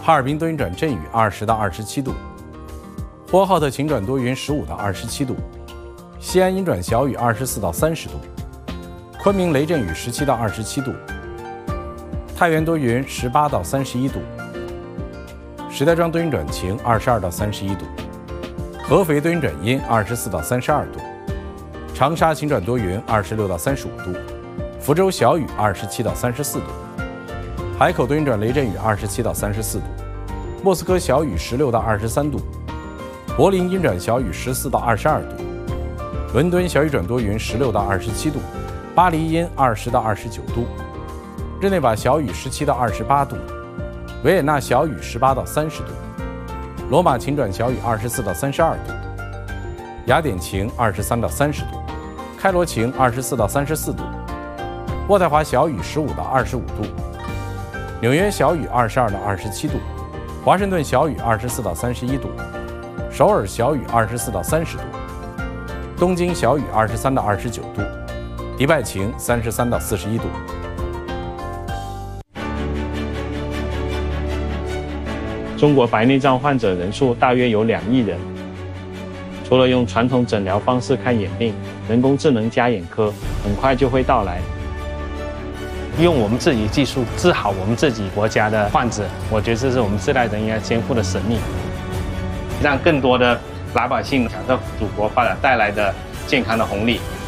哈尔滨多云转阵雨20到27度，呼和浩特晴转多云15到27度，西安阴转小雨24到30度，昆明雷阵雨17到27度，太原多云18到31度，石家庄多云转晴22到31度，合肥多云转阴24到32度，长沙晴转多云26到35度，福州小雨27到34度，海口多云转雷阵雨27到34度，莫斯科小雨16到23度，柏林阴转小雨14到22度，伦敦小雨转多云16到27度，巴黎阴20到29度，日内瓦小雨17到28度，维也纳小雨18到30度，罗马晴转小雨24到32度，雅典晴23到30度，开罗晴24到34度，渥太华小雨15到25度，纽约小雨22到27度，华盛顿小雨24到31度，首尔小雨24到30度，东京小雨23到29度，迪拜晴33到41度。 中国白内障患者人数大约有2亿人。除了用传统诊疗方式看眼病，人工智能加眼科很快就会到来。 用我们自己技术治好我们自己国家的患者，我觉得这是我们自来人应该肩负的使命，让更多的老百姓享受祖国发展带来的健康的红利。